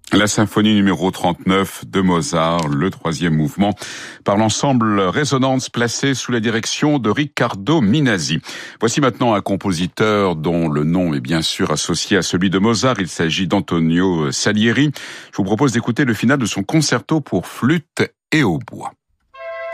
La symphonie numéro 39 de Mozart, le troisième mouvement, par l'ensemble Résonance placé sous la direction de Riccardo Minasi. Voici maintenant un compositeur dont le nom est bien sûr associé à celui de Mozart. Il s'agit d'Antonio Salieri. Je vous propose d'écouter le final de son concerto pour flûte et hautbois.